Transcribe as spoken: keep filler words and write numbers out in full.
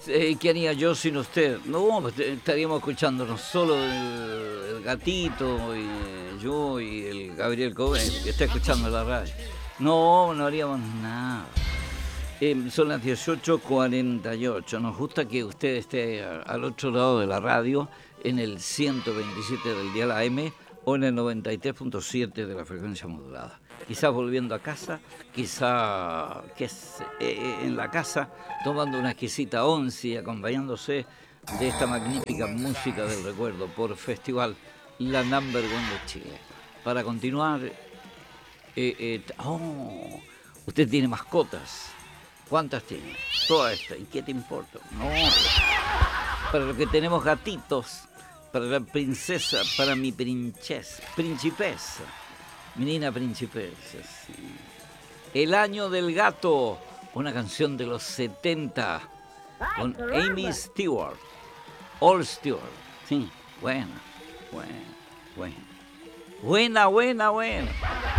Eh, ¿Qué haría yo sin usted? No, pues, eh, estaríamos escuchándonos solo el, el gatito, y eh, yo y el Gabriel Coben, que está escuchando la radio. No, no haríamos nada. Eh, son las dieciocho cuarenta y ocho. Nos gusta que usted esté a- al otro lado de la radio, en el ciento veintisiete del dial A M o en el noventa y tres punto siete de la frecuencia modulada. Quizás volviendo a casa, quizá que es, eh, en la casa, tomando una exquisita once y acompañándose de esta magnífica música del recuerdo por Festival La Number One de Chile. Para continuar, eh, eh, oh, usted tiene mascotas. ¿Cuántas tiene? Todas estas. ¿Y qué te importa? No. Para lo que tenemos gatitos, para la princesa, para mi princesa, principesa, menina principesa, sí. El año del gato, una canción de los setenta, con Amy Stewart, All Stewart, sí, buena, buena, buena, buena, buena, buena.